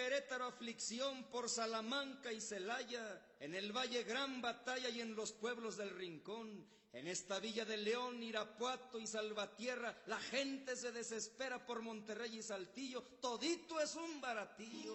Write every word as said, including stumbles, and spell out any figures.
Querétaro aflicción, por Salamanca y Celaya, en el Valle gran batalla y en los pueblos del Rincón, en esta Villa de León, Irapuato y Salvatierra, la gente se desespera por Monterrey y Saltillo, todito es un baratillo.